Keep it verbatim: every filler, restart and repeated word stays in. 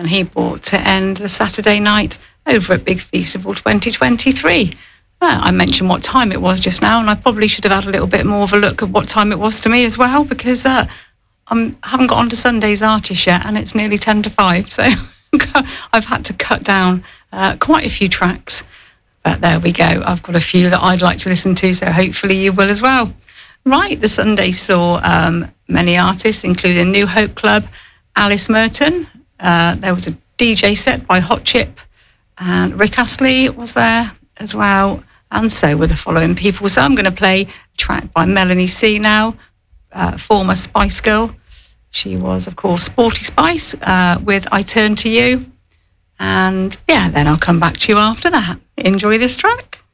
and he brought to end the Saturday night over at Big Feastival twenty twenty-three. Well, I mentioned what time it was just now, and I probably should have had a little bit more of a look at what time it was to me as well, because uh, I'm, I haven't got on to Sunday's artist yet, and it's nearly ten to five, so I've had to cut down uh, quite a few tracks. But there we go. I've got a few that I'd like to listen to, so hopefully you will as well. Right, the Sunday saw um, many artists, including New Hope Club, Alice Merton. Uh, there was a D J set by Hot Chip, and Rick Astley was there as well. And so were the following people. So I'm going to play a track by Melanie C now, uh, former Spice Girl. She was, of course, Sporty Spice uh, with I Turn to You. And yeah, then I'll come back to you after that. Enjoy this track.